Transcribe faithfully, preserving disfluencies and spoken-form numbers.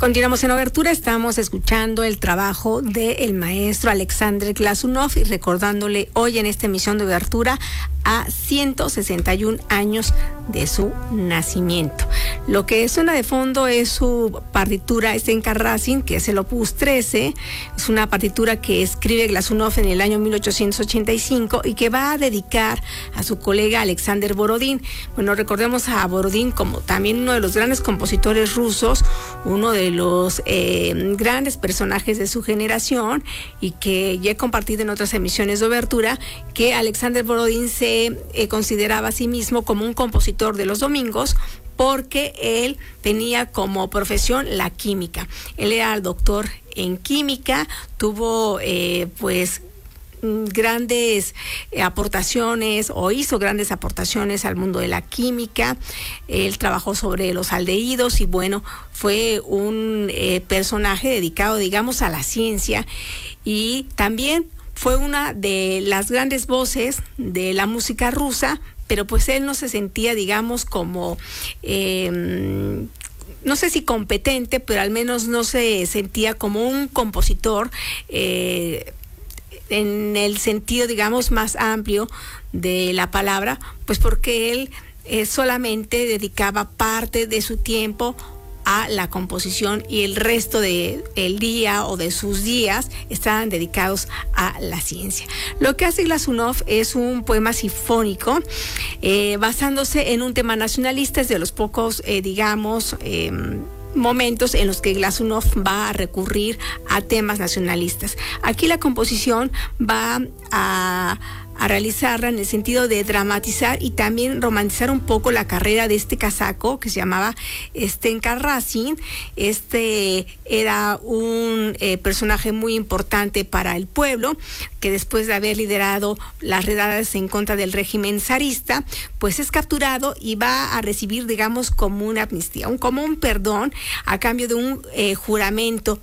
Continuamos en Obertura, estamos escuchando el trabajo del maestro Alexander Glazunov y recordándole hoy en esta emisión de Obertura a ciento sesenta y un años de su nacimiento. Lo que suena de fondo es su partitura Stenka Razin, que es el opus trece, es una partitura que escribe Glazunov en el año mil ochocientos ochenta y cinco y que va a dedicar a su colega Alexander Borodín. Bueno, recordemos a Borodín como también uno de los grandes compositores rusos, uno de los eh, grandes personajes de su generación, y que ya he compartido en otras emisiones de Obertura que Alexander Borodín se eh, consideraba a sí mismo como un compositor de los domingos, porque él tenía como profesión la química. Él era doctor en química, tuvo eh, pues grandes aportaciones o hizo grandes aportaciones al mundo de la química. Él trabajó sobre los aldehídos y bueno, fue un eh, personaje dedicado, digamos, a la ciencia, y también fue una de las grandes voces de la música rusa, pero pues él no se sentía, digamos, como eh, no sé si competente, pero al menos no se sentía como un compositor eh, en el sentido, digamos, más amplio de la palabra, pues porque él eh, solamente dedicaba parte de su tiempo a la composición y el resto de el día o de sus días estaban dedicados a la ciencia. Lo que hace Glazunov es un poema sinfónico eh, basándose en un tema nacionalista. Es de los pocos, eh, digamos, eh, momentos en los que Glazunov va a recurrir a temas nacionalistas. Aquí la composición va a a realizarla en el sentido de dramatizar y también romantizar un poco la carrera de este casaco que se llamaba Stenka Razin. Este era un eh, personaje muy importante para el pueblo, que después de haber liderado las redadas en contra del régimen zarista, pues es capturado y va a recibir, digamos, como una amnistía, un, como un perdón a cambio de un eh, juramento